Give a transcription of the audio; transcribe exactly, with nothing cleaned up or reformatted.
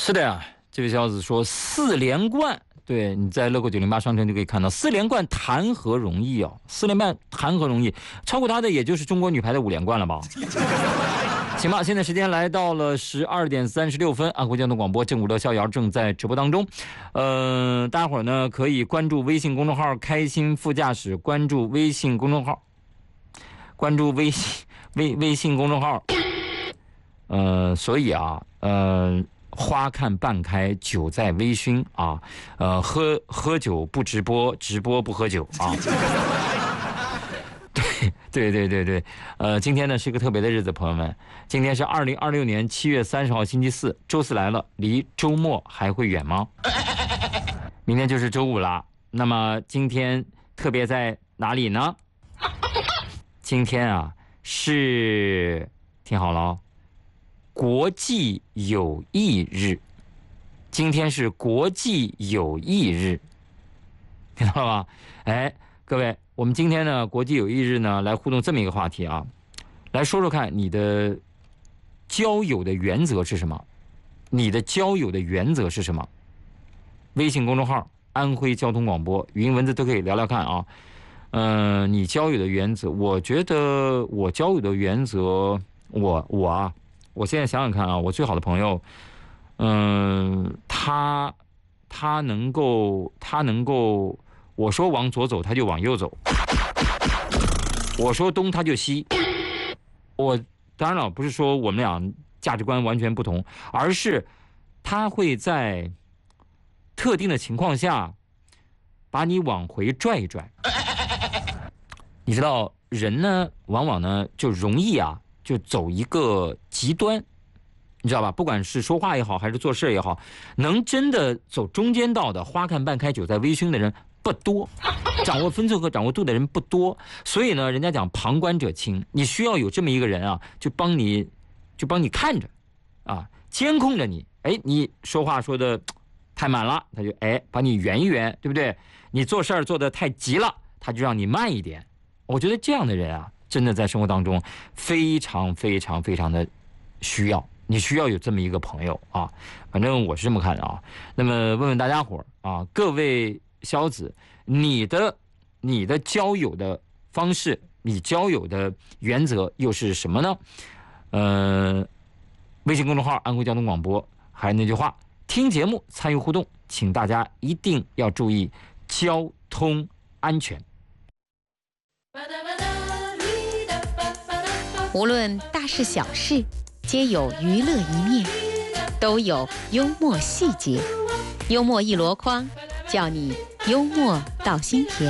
是的呀，这位小子说四连冠，对，你在乐购九零八商城就可以看到四连冠谈何容易哦，四连冠谈何容易，超过他的也就是中国女排的五连冠了吧。行吧，现在时间来到了十二点三十六分，安徽交通广播正午乐逍遥正在直播当中。呃，大家伙呢可以关注微信公众号开心副驾驶，关注微信公众号，关注微信微微信公众号。呃，所以啊，呃，花看半开，酒在微醺啊，呃，喝喝酒不直播，直播不喝酒啊。对对对对，呃，今天呢是一个特别的日子，朋友们，今天是二零二六年七月三十号星期四，周四来了，离周末还会远吗？明天就是周五了，那么今天特别在哪里呢？今天啊是，听好了哦，国际友谊日，今天是国际友谊日，听到了吧？哎，各位。我们今天呢，国际友谊日呢，来互动这么一个话题啊，来说说看你的交友的原则是什么？你的交友的原则是什么？微信公众号安徽交通广播，语音文字都可以聊聊看啊。嗯、呃，你交友的原则，我觉得我交友的原则，我我啊，我现在想想看啊，我最好的朋友，嗯、呃，他他能够他能够。我说往左走，他就往右走；我说东，他就西。我当然了，不是说我们俩价值观完全不同，而是他会在特定的情况下把你往回拽一拽。你知道，人呢，往往呢就容易啊，就走一个极端，你知道吧？不管是说话也好，还是做事也好，能真的走中间道的，花看半开，酒在微醺的人不多，掌握分寸和掌握度的人不多，所以呢，人家讲旁观者清，你需要有这么一个人啊，就帮你，就帮你看着，啊，监控着你。哎，你说话说的太满了，他就哎把你圆一圆，对不对？你做事儿做得太急了，他就让你慢一点。我觉得这样的人啊，真的在生活当中非常非常非常的需要，你需要有这么一个朋友啊。反正我是这么看的啊。那么问问大家伙啊，各位。小子，你的你的交友的方式，你交友的原则又是什么呢？呃，微信公众号安徽交通广播，还是那句话，听节目参与互动，请大家一定要注意交通安全。 无论大事小事，皆有娱乐一面，都有幽默细节，幽默一箩筐，叫你幽默到心田。